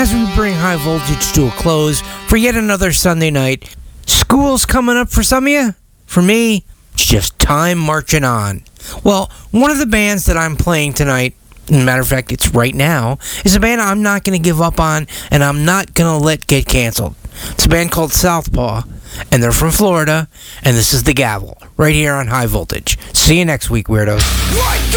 as we bring High Voltage to a close for yet another Sunday night. School's coming up for some of you. For me, it's just time marching on. Well, one of the bands that I'm playing tonight, as a matter of fact, it's right now, is a band I'm not going to give up on and I'm not going to let get canceled. It's a band called Southpaw, and they're from Florida, and this is The Gavel, right here on High Voltage. See you next week, weirdos.